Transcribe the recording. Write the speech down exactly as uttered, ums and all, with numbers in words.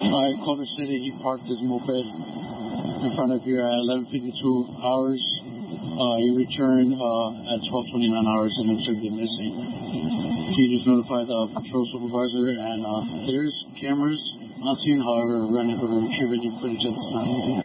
Alright, Culver City, he parked his moped in front of here at eleven fifty-two hours. Uh, he returned uh, at twelve twenty-nine hours and looks like they're missing. He just notified the patrol supervisor, and uh, there's cameras on scene, however, running for retrieving footage at the time.